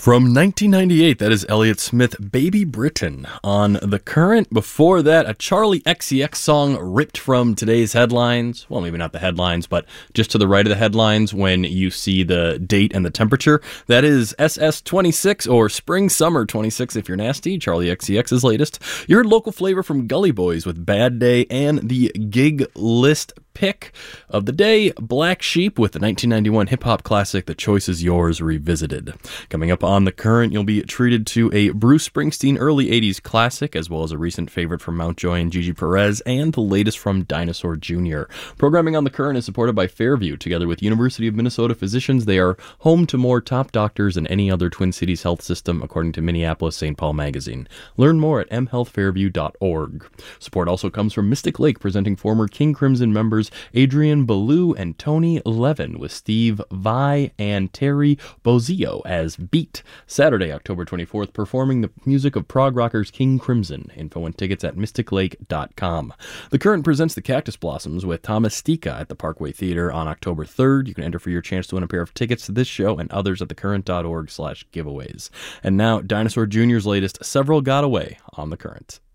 From 1998, that is Elliott Smith, Baby Britain. On The Current, before that, a Charlie XCX song ripped from today's headlines. Well, maybe not the headlines, but just to the right of the headlines when you see the date and the temperature. That is SS26, or Spring Summer 26 if you're nasty, Charlie XCX's latest. You heard local flavor from Gully Boys with Bad Day, and the gig list pick of the day, Black Sheep with the 1991 hip-hop classic The Choice Is Yours Revisited. Coming up on The Current, you'll be treated to a Bruce Springsteen early 80s classic, as well as a recent favorite from Mountjoy and Gigi Perez, and the latest from Dinosaur Jr. Programming on The Current is supported by Fairview. Together with University of Minnesota physicians, they are home to more top doctors than any other Twin Cities health system, according to Minneapolis-St. Paul magazine. Learn more at mhealthfairview.org. Support also comes from Mystic Lake, presenting former King Crimson members Adrian Ballou and Tony Levin, with Steve Vai and Terry Bozzio as Beat. Saturday, October 24th, performing the music of prog rockers King Crimson. Info and tickets at mysticlake.com. The Current presents the Cactus Blossoms with Thomas Stika at the Parkway Theater on October 3rd. You can enter for your chance to win a pair of tickets to this show and others at thecurrent.org/giveaways. And now, Dinosaur Jr.'s latest, Several Got Away, on The Current.